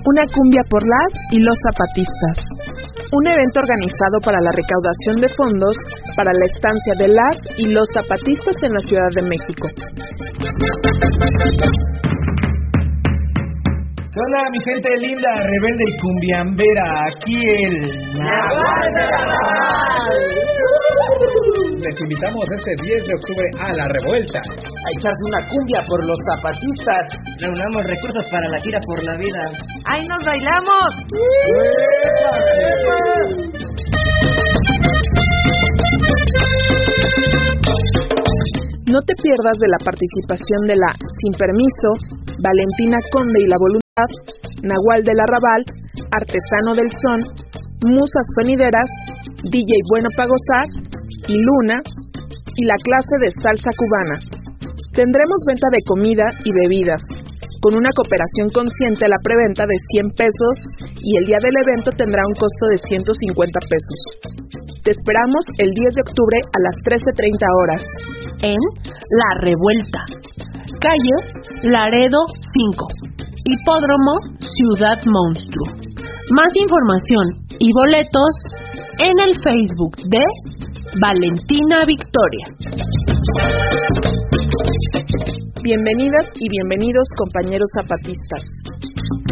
Una cumbia por las y los zapatistas. Un evento organizado para la recaudación de fondos para la estancia de las y los zapatistas en la Ciudad de México. ¿Qué onda, mi gente linda, rebelde y cumbiambera? Aquí el Nahual de la Raval. Les invitamos este 10 de octubre a La Revuelta. A echarse una cumbia por los zapatistas. Reunamos recursos para la gira por la vida. ¡Ahí nos bailamos! No te pierdas de la participación de la Sin Permiso, Valentina Conde y la Voluntad, Nahual del Arrabal, Artesano del Son, Musas Sonideras, DJ Bueno Pa' Gozar y Luna, y la clase de salsa cubana. Tendremos venta de comida y bebidas, con una cooperación consciente a la preventa de 100 pesos y el día del evento tendrá un costo de 150 pesos. Te esperamos el 10 de octubre a las 13:30 horas. En La Revuelta, calle Laredo 5, Hipódromo Ciudad Monstruo. Más información y boletos en el Facebook de Valentina Victoria. Bienvenidas y bienvenidos, compañeros zapatistas.